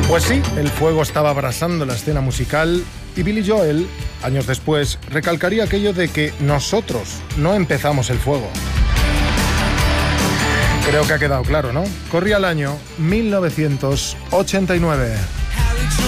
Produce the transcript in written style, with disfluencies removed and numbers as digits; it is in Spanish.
Pues sí, el fuego estaba abrasando la escena musical y Billy Joel, años después, recalcaría aquello de que nosotros no empezamos el fuego. Creo que ha quedado claro, ¿no? Corría el año 1989.